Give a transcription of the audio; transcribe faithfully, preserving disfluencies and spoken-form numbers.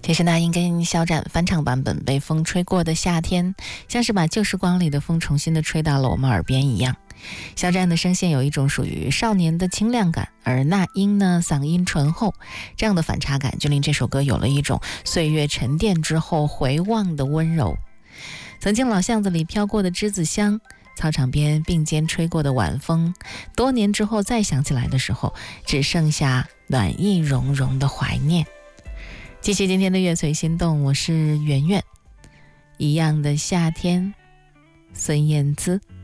这是那英跟肖战翻唱版本《被风吹过的夏天》，像是把旧时光里的风重新的吹到了我们耳边一样。肖战的声线有一种属于少年的清亮感，而那英呢嗓音醇厚，这样的反差感就令这首歌有了一种岁月沉淀之后回望的温柔。曾经老巷子里飘过的栀子香，操场边并肩吹过的晚风，多年之后再想起来的时候，只剩下暖意融融的怀念。继续今天的乐随心动，我是圆圆。一样的夏天，孙燕姿。